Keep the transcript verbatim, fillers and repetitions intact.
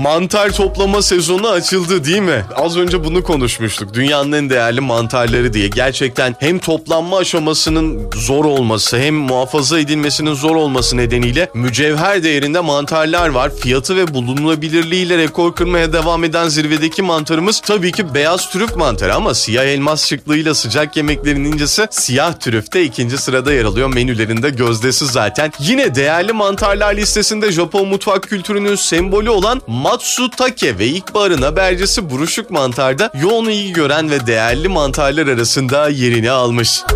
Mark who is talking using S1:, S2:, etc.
S1: Mantar toplama sezonu açıldı değil mi? Az önce bunu konuşmuştuk. Dünyanın en değerli mantarları diye. Gerçekten hem toplanma aşamasının zor olması hem muhafaza edilmesinin zor olması nedeniyle mücevher değerinde mantarlar var. Fiyatı ve bulunabilirliğiyle rekor kırmaya devam eden zirvedeki mantarımız tabii ki beyaz trüf mantarı ama siyah elmas şıklığıyla sıcak yemeklerin incisi siyah trüfte ikinci sırada yer alıyor. Menülerinde gözdesi zaten. Yine değerli mantarlar listesinde Japon mutfak kültürünün sembolü olan Matsutake ve ilkbaharın habercisi buruşuk mantarda yoğun ilgi gören ve değerli mantarlar arasında yerini almış.